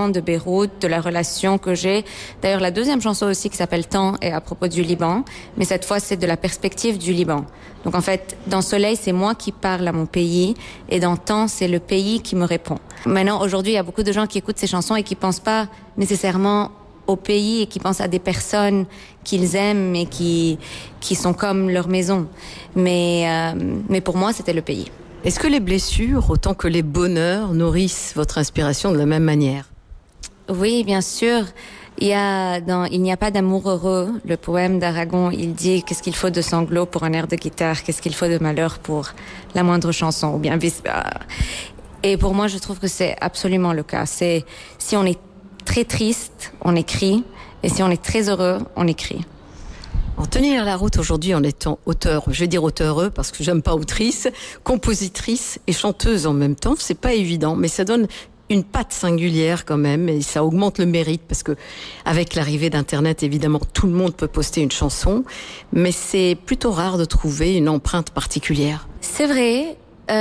Liban, de Beyrouth, de la relation que j'ai. D'ailleurs, la deuxième chanson aussi qui s'appelle Temps est à propos du Liban, mais cette fois c'est de la perspective du Liban. Donc en fait, dans Soleil, c'est moi qui parle à mon pays, et dans Temps, c'est le pays qui me répond. Maintenant, aujourd'hui, il y a beaucoup de gens qui écoutent ces chansons et qui pensent pas nécessairement au pays et qui pensent à des personnes qu'ils aiment et qui sont comme leur maison. Mais pour moi, c'était le pays. Est-ce que les blessures, autant que les bonheurs, nourrissent votre inspiration de la même manière? Oui, bien sûr. Il n'y a pas d'amour heureux, le poème d'Aragon, il dit qu'est-ce qu'il faut de sanglots pour un air de guitare, qu'est-ce qu'il faut de malheur pour la moindre chanson, ou bien vice. Et pour moi, je trouve que c'est absolument le cas. C'est si on est très triste, on écrit, et si on est très heureux, on écrit. En tenir la route aujourd'hui en étant auteur, je vais dire auteureux parce que j'aime pas autrice, compositrice et chanteuse en même temps, c'est pas évident, mais ça donne une patte singulière quand même et ça augmente le mérite parce que avec l'arrivée d'Internet, évidemment, tout le monde peut poster une chanson, mais c'est plutôt rare de trouver une empreinte particulière. C'est vrai.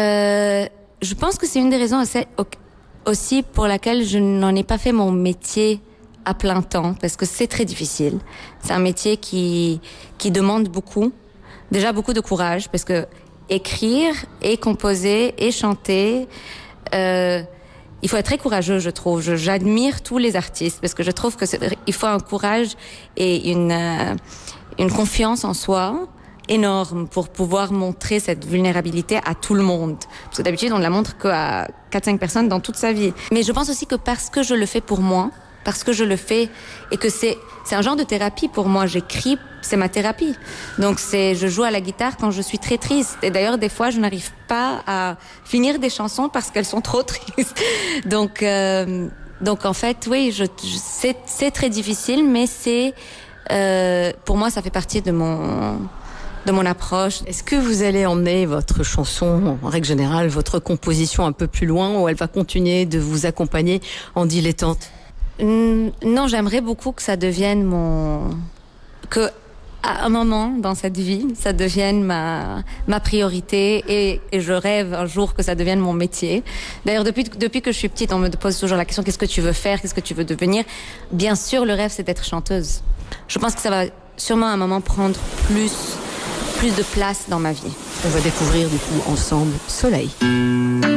Je pense que c'est une des raisons aussi pour laquelle je n'en ai pas fait mon métier à plein temps, parce que c'est très difficile. C'est un métier qui demande beaucoup de courage, parce que écrire et composer et chanter, il faut être très courageux, je trouve. J'admire tous les artistes, parce que je trouve que il faut un courage et une confiance en soi énorme pour pouvoir montrer cette vulnérabilité à tout le monde. Parce que d'habitude, on ne la montre qu'à 4-5 personnes dans toute sa vie. Mais je pense aussi que parce que je le fais pour moi, parce que je le fais et que c'est un genre de thérapie pour moi. J'écris, c'est ma thérapie. Donc je joue à la guitare quand je suis très triste. Et d'ailleurs, des fois, je n'arrive pas à finir des chansons parce qu'elles sont trop tristes. Donc en fait, oui, c'est très difficile, mais pour moi, ça fait partie de mon approche. Est-ce que vous allez emmener votre chanson, en règle générale, votre composition un peu plus loin, ou elle va continuer de vous accompagner en dilettante? Non, j'aimerais beaucoup que ça devienne que à un moment dans cette vie, ça devienne ma priorité et je rêve un jour que ça devienne mon métier. D'ailleurs, depuis que je suis petite, on me pose toujours la question, qu'est-ce que tu veux faire? Qu'est-ce que tu veux devenir? Bien sûr, le rêve, c'est d'être chanteuse. Je pense que ça va sûrement à un moment prendre plus de place dans ma vie. On va découvrir du coup ensemble Soleil.